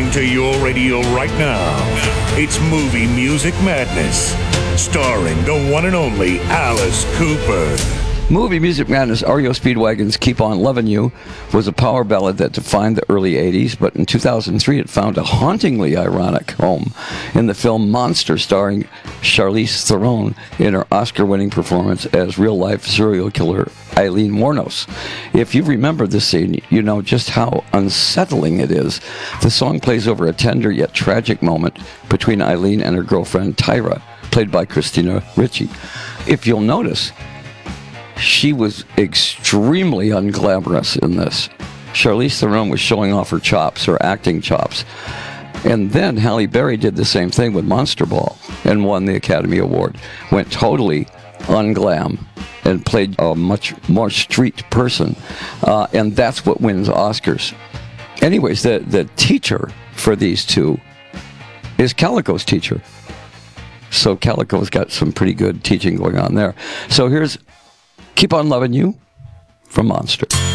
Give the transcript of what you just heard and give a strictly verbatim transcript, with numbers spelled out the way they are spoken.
listening to your radio right now. It's Movie Music Madness, starring the one and only Alice Cooper. Movie Music Madness, R E O Speedwagon's Keep On Lovin' You was a power ballad that defined the early eighties, but in two thousand three it found a hauntingly ironic home in the film Monster, starring Charlize Theron in her Oscar-winning performance as real-life serial killer Eileen Wuornos. If you remember this scene, you know just how unsettling it is. The song plays over a tender yet tragic moment between Eileen and her girlfriend Tyra, played by Christina Ricci. If you'll notice, she was extremely unglamorous in this. Charlize Theron was showing off her chops, her acting chops. And then Halle Berry did the same thing with Monster Ball and won the Academy Award. Went totally unglam and played a much more street person. Uh, and that's what wins Oscars. Anyways, the, the teacher for these two is Calico's teacher. So Calico's got some pretty good teaching going on there. So here's Keep On Lovin' You from Monster.